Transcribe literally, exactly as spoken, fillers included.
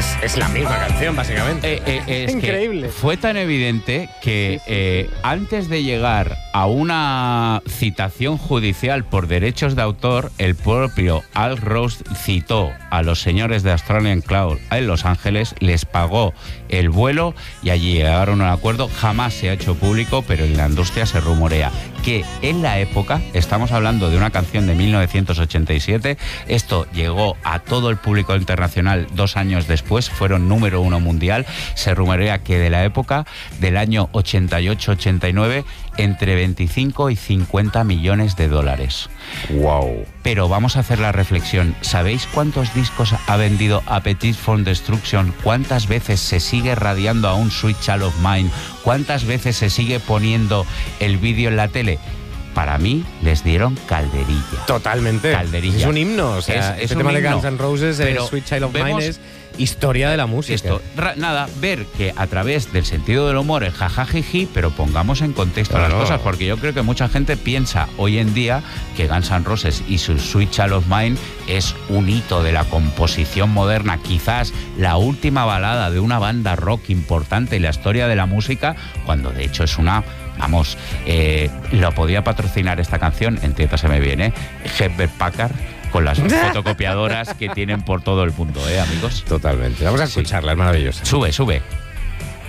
es, es la misma canción, básicamente. Eh, eh, es Increíble. Que fue tan evidente que sí, sí, eh, sí. antes de llegar a una citación judicial por derechos de autor, el propio Al Ross citó a los señores de Australian Cloud en Los Ángeles, les pagó el vuelo y allí llegaron a un acuerdo. Jamás se ha hecho público, pero en la industria se rumorea que en la época, estamos hablando de una canción de mil novecientos ochenta y siete, esto llegó a todo el público internacional dos años después, fueron número uno mundial. Se rumorea que de la época del año ochenta y ocho ochenta y nueve, entre veinticinco y cincuenta millones de dólares. Wow. Pero vamos a hacer la reflexión. ¿Sabéis cuántos discos ha vendido Appetite for Destruction? ¿Cuántas veces se sigue radiando a un Sweet Child of Mine? ¿Cuántas veces se sigue poniendo el vídeo en la tele? Para mí les dieron calderilla. Totalmente. Calderilla. Es un himno. O sea, es, es este tema himno, de Guns N' Roses, el pero Sweet Child of vemos, Mine, es historia de la música. Esto, ra, nada, ver que a través del sentido del humor, el jajajiji, pero pongamos en contexto no, las no. cosas, porque yo creo que mucha gente piensa hoy en día que Guns N' Roses y su Sweet Child of Mine es un hito de la composición moderna, quizás la última balada de una banda rock importante en la historia de la música, cuando de hecho es una... Vamos, eh, lo podía patrocinar esta canción, entiéndaseme bien, ¿eh? Hewlett Packard, con las fotocopiadoras que tienen por todo el mundo, ¿eh, amigos? Totalmente. Vamos a escucharla, sí. Es maravillosa. Sube, sube.